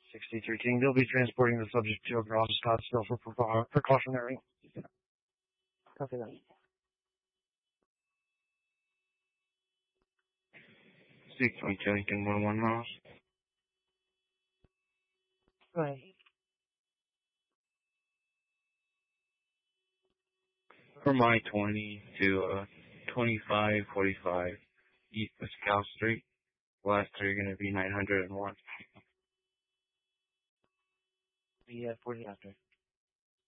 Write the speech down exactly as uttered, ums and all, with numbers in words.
sixty-three King. They'll be transporting the subject to across Scottsdale for pre- precautionary. Copy that. six twenty-two Lincoln, one one miles. Right. From I twenty to uh, twenty-five forty-five East Mescal Street. Last three are going to be nine hundred one. Yeah, forty after.